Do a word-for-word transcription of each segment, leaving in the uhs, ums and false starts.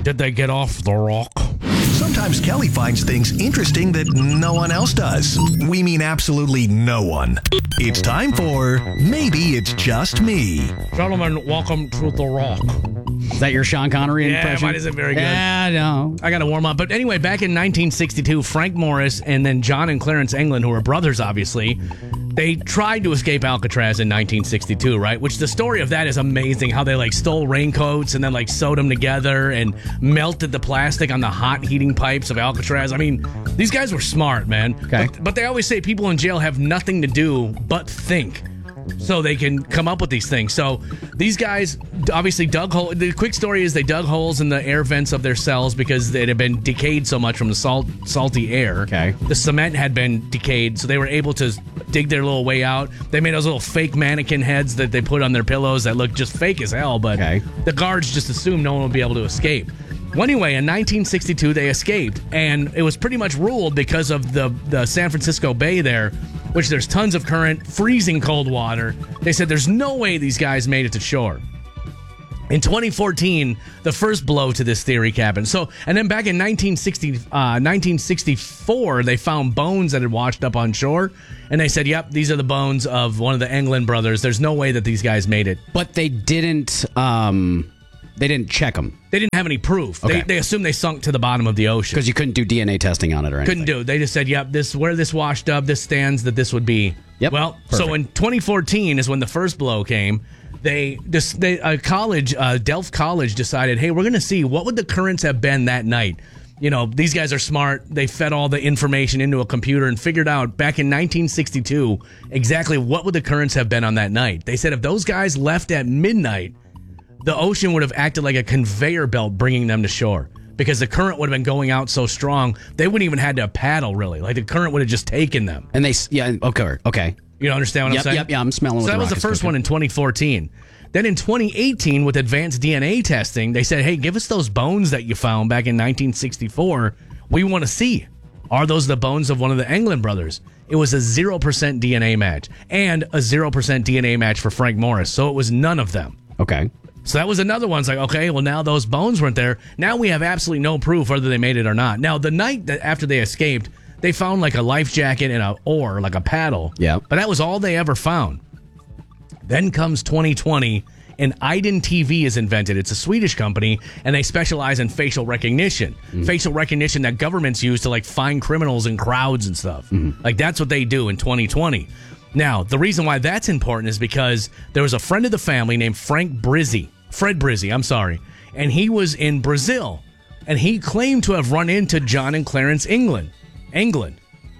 Did they get off the rock? Sometimes Kelly finds things interesting that no one else does. We mean absolutely no one. It's time for Maybe It's Just Me. Gentlemen, welcome to the rock. Is that your Sean Connery Yeah, impression? mine isn't very good. Yeah, no. I got to warm up. But anyway, back in nineteen sixty-two, Frank Morris and then John and Clarence England, who were brothers, obviously, they tried to escape Alcatraz in nineteen sixty-two, right? Which the story of that is amazing, how they like stole raincoats and then like sewed them together and melted the plastic on the hot heating pipes of Alcatraz. I mean, these guys were smart, man. Okay. But, but they always say people in jail have nothing to do but think. So they can come up with these things. So these guys obviously dug holes. The quick story is they dug holes in the air vents of their cells because it had been decayed so much from the salt, salty air. Okay. The cement had been decayed, so they were able to dig their little way out. They made those little fake mannequin heads that they put on their pillows that look just fake as hell, but Okay. the guards just assumed no one would be able to escape. Well, anyway, in nineteen sixty-two, they escaped, and it was pretty much ruled because of the, the San Francisco Bay there, which there's tons of current, freezing cold water. They said there's no way these guys made it to shore. In twenty fourteen, the first blow to this theory happened. So, and then back in nineteen sixty, uh, nineteen sixty-four, they found bones that had washed up on shore, and they said, yep, these are the bones of one of the England brothers. There's no way that these guys made it. But they didn't. Um, they didn't check them They didn't have any proof. Okay. They, they assumed they sunk to the bottom of the ocean. because you couldn't do D N A testing on it or anything. Couldn't do it. They just said, yep, this where this washed up, this stands that this would be. Yep. Well, so Perfect. in twenty fourteen is when the first blow came. They just they a college, uh, Delft College decided, hey, we're going to see what would the currents have been that night. You know, these guys are smart. They fed all the information into a computer and figured out back in nineteen sixty-two exactly what would the currents have been on that night. They said if those guys left at midnight, the ocean would have acted like a conveyor belt bringing them to shore because the current would have been going out so strong they wouldn't even had to paddle really. Like the current would have just taken them. And they, s- yeah, okay, okay. You understand what Yep, I'm saying? yep, yeah, I'm smelling So what that the was the rock is first cooking. one in twenty fourteen. Then in twenty eighteen, with advanced D N A testing, they said, hey, give us those bones that you found back in nineteen sixty-four. We want to see. Are those the bones of one of the England brothers? It was a zero percent D N A match and a zero percent D N A match for Frank Morris. So it was none of them. Okay. So that was another one. It's like, okay, well, now those bones weren't there. Now we have absolutely no proof whether they made it or not. Now, the night that after they escaped, they found like a life jacket and a oar, like a paddle. Yeah. But that was all they ever found. Then comes twenty twenty, and Iden T V is invented. It's a Swedish company, and they specialize in facial recognition. Mm. Facial recognition that governments use to like find criminals in crowds and stuff. Mm-hmm. Like that's what they do in twenty twenty. Now, the reason why that's important is because there was a friend of the family named Frank Brizzi, Fred Brizzi, I'm sorry, and he was in Brazil, and he claimed to have run into John and Clarence England. England.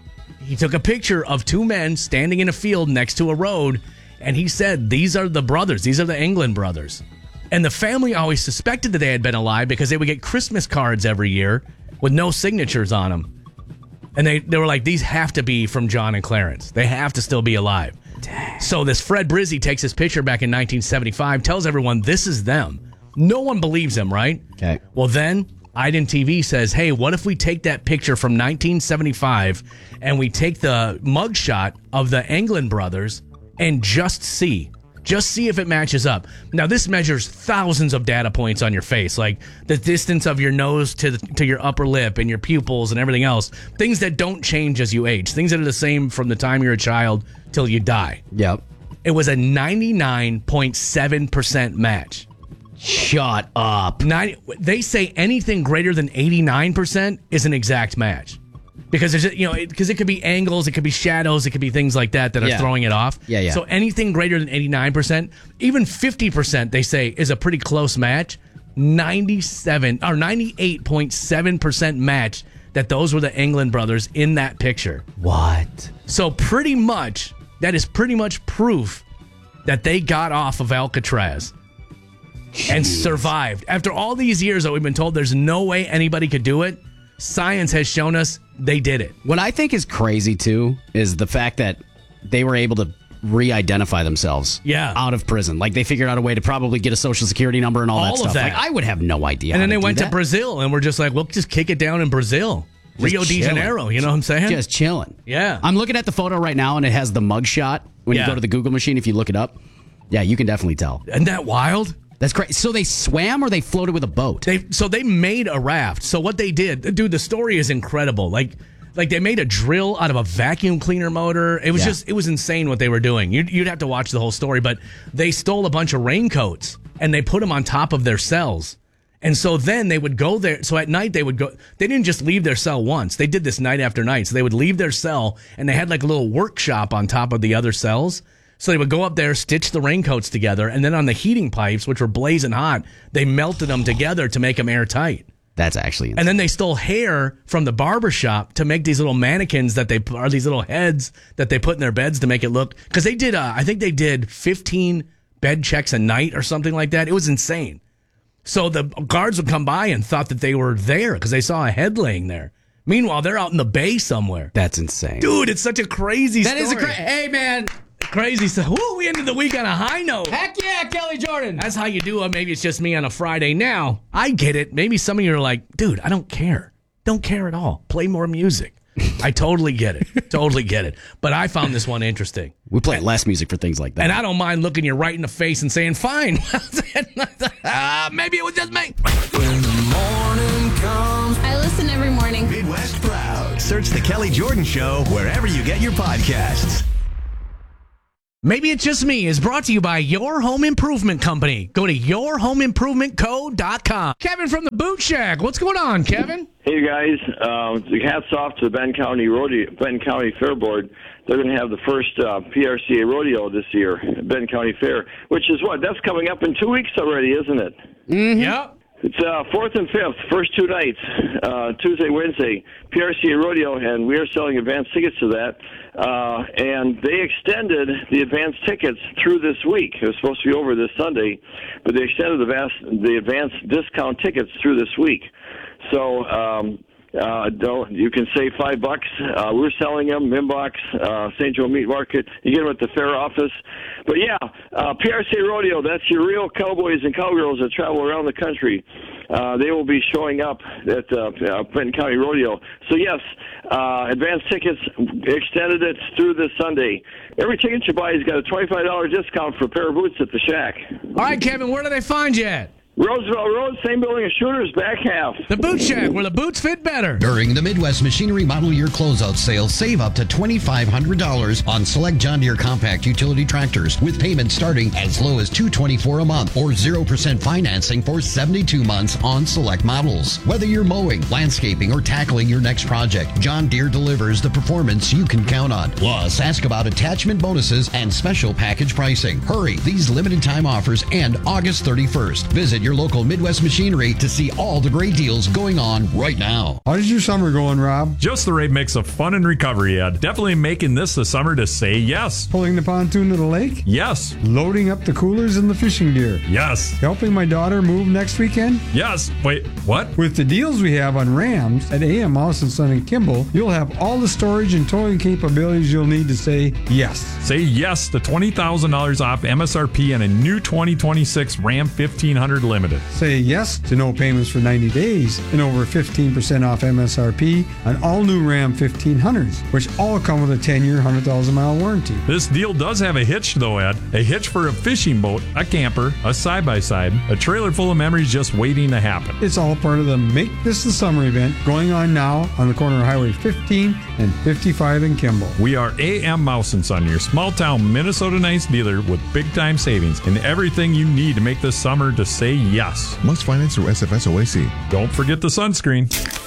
He took a picture of two men standing in a field next to a road, and he said, these are the brothers. These are the England brothers. And the family always suspected that they had been alive because they would get Christmas cards every year with no signatures on them. And they, they were like, these have to be from John and Clarence. They have to still be alive. Dang. So this Fred Brizzi takes his picture back in nineteen seventy-five, tells everyone this is them. No one believes him, right? Okay. Well, then Iden T V says, hey, what if we take that picture from nineteen seventy-five and we take the mugshot of the England brothers and just see. Just see if it matches up. Now, this measures thousands of data points on your face, like the distance of your nose to the, to your upper lip and your pupils and everything else. Things that don't change as you age. Things that are the same from the time you're a child till you die. Yep. It was a ninety-nine point seven percent match. Shut up. ninety, they say anything greater than eighty-nine percent is an exact match. Because there's, you know, because it, it could be angles, it could be shadows, it could be things like that that are Yeah. throwing it off. Yeah, yeah. So anything greater than eighty-nine percent, even fifty percent, they say is a pretty close match. ninety-seven or ninety-eight point seven percent match that those were the England brothers in that picture. What? So pretty much, that is pretty much proof that they got off of Alcatraz and survived. After all these years that we've been told there's no way anybody could do it, science has shown us they did it. What I think is crazy, too, is the fact that they were able to re-identify themselves Yeah. out of prison. Like, they figured out a way to probably get a social security number and all, All that of stuff. that. Like, I would have no idea And how then they to do went to that. Brazil and we're just like, we'll just kick it down in Brazil. Just Rio de chilling. Janeiro, you know what I'm saying? Just chilling. Yeah. I'm looking at the photo right now, and it has the mug shot. When Yeah. you go to the Google machine, if you look it up, yeah, you can definitely tell. Isn't that wild? That's great. So they swam or they floated with a boat? They so they made a raft. So what they did, dude, the story is incredible. Like like they made a drill out of a vacuum cleaner motor. It was Yeah. just it was insane what they were doing. You'd, you'd have to watch the whole story, but they stole a bunch of raincoats and they put them on top of their cells. And so then they would go there. So at night they would go. They didn't just leave their cell once. They did this night after night. So they would leave their cell and they had like a little workshop on top of the other cells. So they would go up there, stitch the raincoats together, and then on the heating pipes, which were blazing hot, they melted them together to make them airtight. That's actually insane. And then they stole hair from the barber shop to make these little mannequins that they are these little heads that they put in their beds to make it look. Because they did, uh, I think they did fifteen bed checks a night or something like that. It was insane. So the guards would come by and thought that they were there because they saw a head laying there. Meanwhile, they're out in the bay somewhere. That's insane. Dude, it's such a crazy That story. is a crazy. Hey, man. Crazy stuff. Woo, we ended the week on a high note. Heck yeah, Kelly Jordan. That's how you do it. Maybe it's just me on a Friday. Now, I get it. Maybe some of you are like, dude, I don't care. Don't care at all. Play more music. I totally get it. Totally get it. But I found this one interesting. We play less music for things like that. And I don't mind looking you right in the face and saying, fine. uh, maybe it was just me. When the morning comes. I listen every morning. Midwest Proud. Search The Kelly Jordan Show wherever you get your podcasts. Maybe It's Just Me is brought to you by Your Home Improvement Company. Go to your home improvement co dot com. Kevin from the Boot Shack. What's going on, Kevin? Hey guys, uh, hats off to the Benton County Rodeo, Benton County Fair Board. They're going to have the first uh, P R C A rodeo this year, Benton County Fair, which is what? That's coming up in two weeks already, isn't it? Mm-hmm. Yep. It's uh, fourth and fifth, first two nights, uh, Tuesday, Wednesday, P R C A rodeo, and we are selling advance tickets to that. Uh, and they extended the advance tickets through this week. It was supposed to be over this Sunday, but they extended the, vast, the advance discount tickets through this week. So um, uh, don't, you can save five bucks. Uh, we're selling them, Mimbox, uh, Saint Joe Meat Market. You get them at the fair office. But yeah, uh, P R C A rodeo, that's your real cowboys and cowgirls that travel around the country. Uh, they will be showing up at uh, uh, Benton County Rodeo. So, yes, uh, advance tickets extended it through this Sunday. Every ticket you buy has got a twenty-five dollars discount for a pair of boots at the Shack. All right, Kevin, where do they find you at? Roosevelt Road, same building as Shooters, back half. The Boot Shack, where the boots fit better. During the Midwest Machinery Model Year Closeout Sale, save up to twenty-five hundred dollars on select John Deere compact utility tractors with payments starting as low as two hundred twenty-four dollars a month or zero percent financing for seventy-two months on select models. Whether you're mowing, landscaping, or tackling your next project, John Deere delivers the performance you can count on. Plus, ask about attachment bonuses and special package pricing. Hurry, these limited time offers end August thirty-first. Visit your local Midwest Machinery to see all the great deals going on right now. How's your summer going, Rob? Just the right mix of fun and recovery, Ed. Definitely making this the summer to say yes. Pulling the pontoon to the lake? Yes. Loading up the coolers and the fishing gear? Yes. Helping my daughter move next weekend? Yes. Wait, what? With the deals we have on Rams at A M Mouse and Son and Kimball, you'll have all the storage and towing capabilities you'll need to say yes. Say yes to twenty thousand dollars off M S R P and a new twenty twenty-six Ram fifteen hundred Limited. Say yes to no payments for ninety days and over fifteen percent off M S R P on all new Ram fifteen hundreds, which all come with a ten-year, one hundred thousand mile warranty. This deal does have a hitch, though, Ed. A hitch for a fishing boat, a camper, a side-by-side, a trailer full of memories just waiting to happen. It's all part of the Make This the Summer event going on now on the corner of Highway fifteen and fifty-five in Kimball. We are A M Mouse and Son, your small-town Minnesota Nice dealer with big-time savings and everything you need to make this summer to say yes. Must finance through S F S O A C. Don't forget the sunscreen.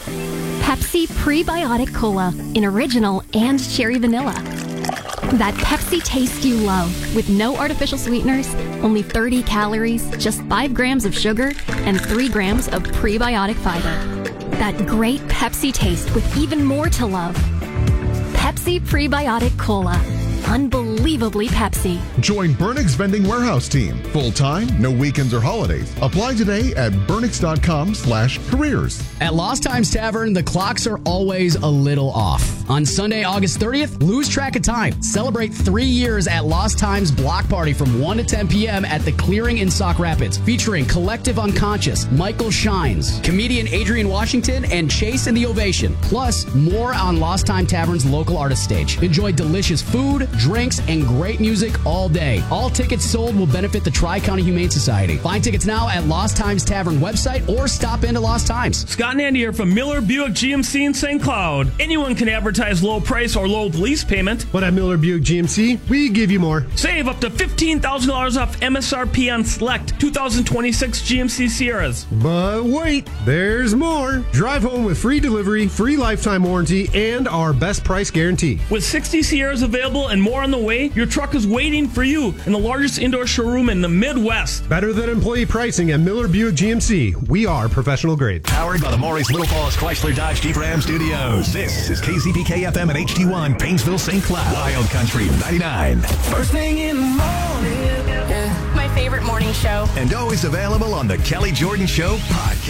Pepsi Prebiotic Cola in original and cherry vanilla. That Pepsi taste you love with no artificial sweeteners, only thirty calories, just five grams of sugar, and three grams of prebiotic fiber. That great Pepsi taste with even more to love. Pepsi Prebiotic Cola. Unbelievably Pepsi. Join Burnix Vending Warehouse Team. Full time, no weekends or holidays. Apply today at burnix.com slash careers. At Lost Times Tavern, the clocks are always a little off. On Sunday, August thirtieth, lose track of time. Celebrate three years at Lost Times Block Party from one to ten p.m. at The Clearing in Sauk Rapids, featuring Collective Unconscious, Michael Shines, comedian Adrian Washington, and Chase in the Ovation. Plus, more on Lost Time Tavern's local artist stage. Enjoy delicious food, drinks, and great music all day. All tickets sold will benefit the Tri-County Humane Society. Find tickets now at Lost Times Tavern website or stop into Lost Times. Scott and Andy here from Miller Buick G M C in Saint Cloud. Anyone can advertise low price or low lease payment. But at Miller Buick G M C, we give you more. Save up to fifteen thousand dollars off M S R P on select two thousand twenty-six G M C Sierras. But wait, there's more. Drive home with free delivery, free lifetime warranty, and our best price guarantee. With sixty Sierras available and more on the way, your truck is waiting for you in the largest indoor showroom in the Midwest. Better than employee pricing at Miller Buick G M C. We are professional grade. Powered by the Maurice Little Falls Chrysler Dodge Jeep Ram Studios. This is K C P K F M and H D one, Painesville, Saint Cloud. Wild Country ninety-nine. First thing in the morning. Yeah. My favorite morning show. And always available on the Kelly Jordan Show podcast.